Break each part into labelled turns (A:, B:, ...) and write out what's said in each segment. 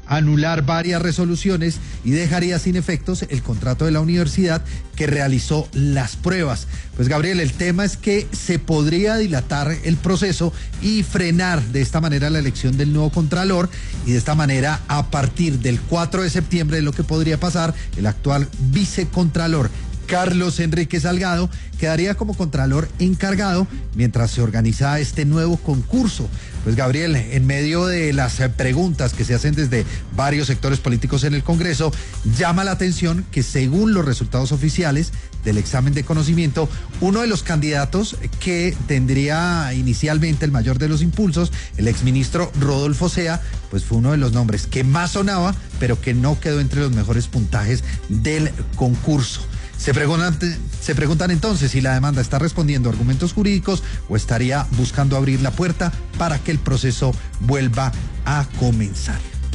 A: anular varias resoluciones y dejaría sin efectos el contrato de la universidad que realizó las pruebas. Pues Gabriel, el tema es que se podría dilatar el proceso y frenar de esta manera la elección del nuevo contralor, y de esta manera, a partir del 4 de septiembre, lo que podría pasar, el actual vicecontralor Carlos Enrique Salgado quedaría como contralor encargado mientras se organiza este nuevo concurso. Pues Gabriel, en medio de las preguntas que se hacen desde varios sectores políticos en el Congreso, llama la atención que según los resultados oficiales del examen de conocimiento, uno de los candidatos que tendría inicialmente el mayor de los impulsos, el exministro Rodolfo Sea, pues fue uno de los nombres que más sonaba, pero que no quedó entre los mejores puntajes del concurso. Se preguntan entonces si la demanda está respondiendo a argumentos jurídicos o estaría buscando abrir la puerta para que el proceso vuelva a comenzar.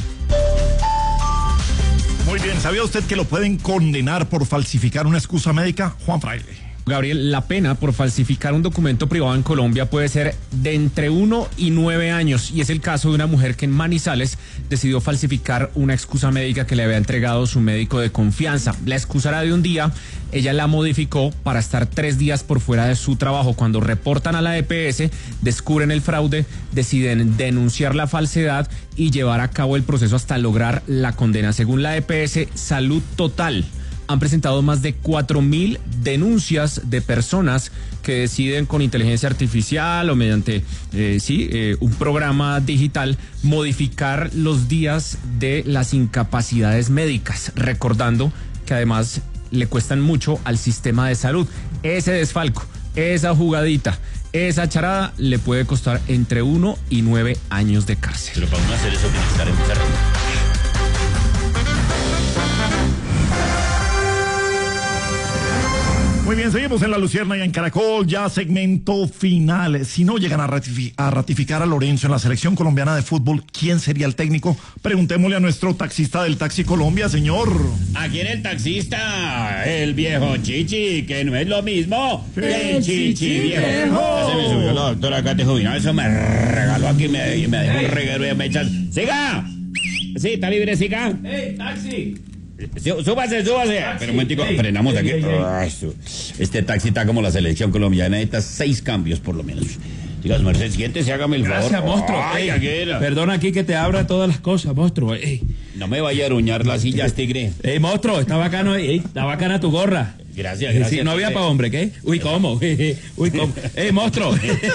B: Muy bien, ¿sabía usted que lo pueden condenar por falsificar una excusa médica? Juan Fraile.
C: Gabriel, la pena por falsificar un documento privado en Colombia puede ser de entre 1 y 9 años, y es el caso de una mujer que en Manizales decidió falsificar una excusa médica que le había entregado su médico de confianza. La excusa era de un día, ella la modificó para estar 3 días por fuera de su trabajo. Cuando reportan a la EPS, descubren el fraude, deciden denunciar la falsedad y llevar a cabo el proceso hasta lograr la condena. Según la EPS Salud Total, han presentado más de 4.000 denuncias de personas que deciden con inteligencia artificial o mediante un programa digital modificar los días de las incapacidades médicas, recordando que además le cuestan mucho al sistema de salud. Ese desfalco, esa jugadita, esa charada le puede costar entre 1 y 9 años de cárcel.
D: Pero para uno hacer eso tiene que estar enfermo.
B: Muy bien, seguimos en La Lucierna y en Caracol, ya segmento final. Si no llegan a ratificar a Lorenzo en la selección colombiana de fútbol, ¿quién sería el técnico? Preguntémosle a nuestro taxista del Taxi Colombia, señor.
D: ¿A quién el taxista? El viejo Chichi, que no es lo mismo que el Chichi viejo. Se me subió la doctora Cate Jubinado, eso me regaló aquí, me dejó un reguero de mechas. ¡Siga! Sí, está libre, siga.
E: ¡Ey, taxi!
D: Súbase. Pero un momentico, frenamos aquí. Este taxi está como la selección colombiana, necesita 6 cambios por lo menos. Digas, Mercedes, siéntese, hágame el favor.
E: Gracias, monstruo. Perdona aquí que te abra todas las cosas, monstruo.
D: No me vaya a aruñar las sillas, tigre.
E: Monstruo, está bacano, está bacana tu gorra.
D: Gracias.
E: Sí, no había para hombre, ¿qué? Uy, ¿cómo? Monstruo.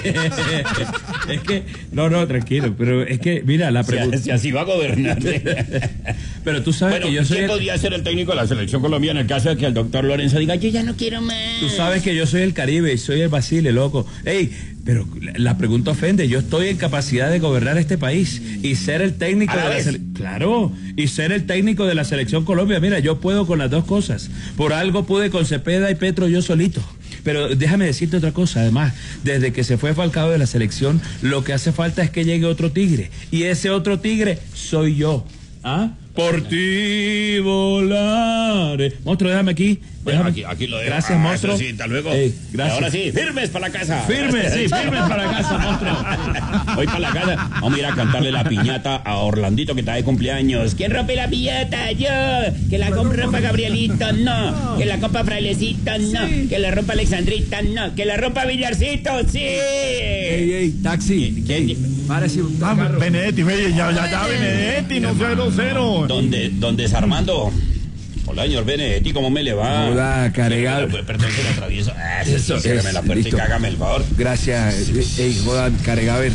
E: Es que, no, tranquilo, pero es que, mira, la pregunta.
D: Si así va a gobernar.
E: Pero tú sabes que yo soy.
D: ¿Quién podría ser el técnico de la selección colombiana en el caso de que el doctor Lorenzo diga, yo ya no quiero más?
E: Tú sabes que yo soy el Caribe y soy el Basile, loco. Pero la pregunta ofende. Yo estoy en capacidad de gobernar este país y ser el técnico de la selección. Claro, y ser el técnico de la selección Colombia. Mira, yo puedo con las dos cosas. Por algo pude con Cepeda y Petro yo solito. Pero déjame decirte otra cosa, además, desde que se fue Falcao de la selección, lo que hace falta es que llegue otro tigre. Y ese otro tigre soy yo. ¿Ah? Por ti volaré. Monstruo, déjame aquí.
D: Bueno, aquí lo dejo.
E: Gracias, monstruo.
D: Sí, hasta luego.
E: Gracias.
D: Ahora sí, firmes para la casa.
E: Firmes para la casa, monstruo.
D: Voy para la casa. Vamos a ir a cantarle la piñata a Orlandito, que está de cumpleaños. ¿Quién rompe la piñata? Yo. Que la rompa Gabrielito, no. Que la rompa Frailecito, no. Que la rompa Alexandrita, no. Que la rompa Villarcito, sí.
E: Ey, taxi.
D: ¿Quién?
E: Párese un carro.
B: Benedetti, ya, Benedetti, no 0-0.
D: ¿Dónde es Armando? Hola, señor Benedetti, ¿cómo me le va?
E: Hola, Caregal.
D: Perdón que la atravieso. Ciérreme la puerta y cágame el favor.
E: Gracias. Jodan, Caregaber.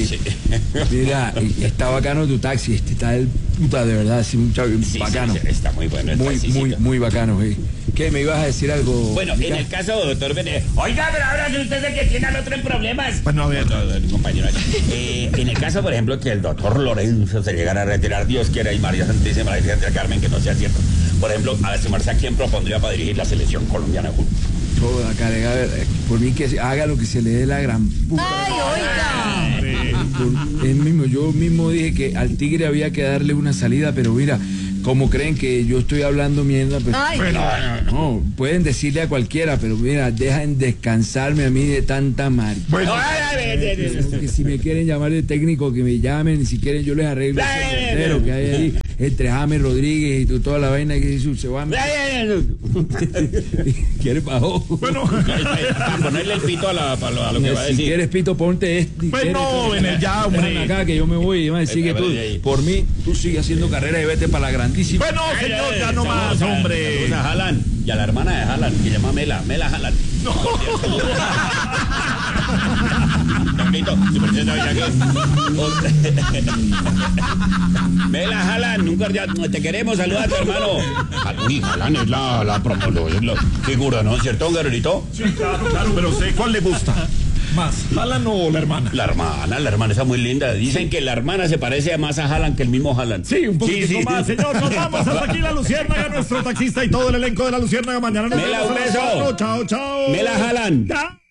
E: Mira, está bacano tu taxi. Está del puta, de verdad. Sí, bacano.
D: Sí, está muy bueno el taxicito.
E: Muy bacano. ¿Qué? ¿Me ibas a decir algo?
D: Bueno, en el caso, doctor Benedetti. Oiga, pero ahora es usted el que tiene al otro en problemas.
B: Bueno, a ver.
D: Compañero. En el caso, por ejemplo, que el doctor Lorenzo se llegara a retirar, Dios quiera, y María Santísima, la Virgen del Carmen, que no sea cierto. Por ejemplo, a sumarse a quién propondría para dirigir la selección colombiana de fútbol.
E: Toda, Caregaber. Por mí que haga lo que se le dé la gran puta.
F: ¡Ay,
E: oiga! Yo mismo dije que al Tigre había que darle una salida, pero mira, como creen que yo estoy hablando mierda, pues, no, pueden decirle a cualquiera, pero mira, dejen descansarme a mí de tanta mar.
B: Bueno,
E: que si me quieren llamar de técnico, que me llamen, y si quieren yo les arreglo ese verdadero que hay ahí. entre James Rodríguez y toda la vaina que se va. ¿Quieres bajo?
B: Bueno,
D: Para ponerle el pito a lo que va a
E: Si
D: decir.
E: quieres pito, ponte este.
B: bueno, ya,
E: Déjame
B: hombre.
E: acá que yo me voy. Sigue tú. Por mí, tú sigue haciendo carrera y vete para la grandísima.
B: Bueno, señor, ya no más, hombre.
D: Saludos a Haaland y a la hermana de Haaland, que se llama Mela Haaland. Carlito, si por eso sabía que- Mela Haaland, un cordial, te queremos, saluda a tu hermano. Uy, Haaland es la figura, ¿no? ¿Cierto, Gabrielito?
B: Sí, claro, pero sé cuál le gusta más, Haaland o la hermana.
D: La hermana está muy linda. Dicen que la hermana se parece más a Haaland que el mismo Haaland.
B: Sí, un poquito más, señor. Nos vamos hasta aquí la Luciérnaga, nuestro taxista y todo el elenco de la Luciérnaga. Mañana nos
D: Mela,
B: vemos
D: un
B: a las
D: beso.
B: 4. Chao, chao.
D: Mela Haaland.
B: Ya.